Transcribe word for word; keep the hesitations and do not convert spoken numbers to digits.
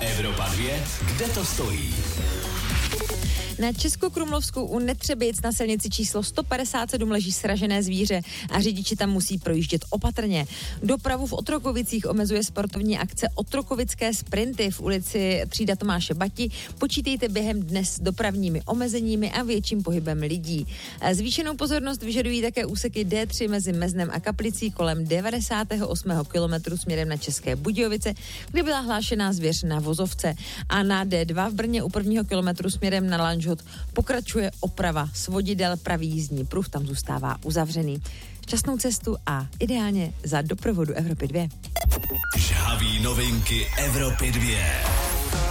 Evropa dva, kde to stojí? Na Českokrumlovsku u Netřebic na silnici číslo sto padesát sedm leží sražené zvíře a řidiči tam musí projíždět opatrně. Dopravu v Otrokovicích omezuje sportovní akce Otrokovické sprinty v ulici Třída Tomáše Bati. Počítejte během dne s dopravními omezeními a větším pohybem lidí. Zvýšenou pozornost vyžadují také úseky D tři mezi Meznem a Kaplicí kolem devadesátého osmého kilometru směrem na České Budějovice, kde byla hlášená zvěř na vozovce. A na D dva v Brně u prvního kilometru směrem na Lanžhot pokračuje oprava svodidel, pravý jízdní pruh tam zůstává uzavřený. Šťastnou cestu a ideálně za doprovodu Evropy dva. Žhavý novinky Evropy dva.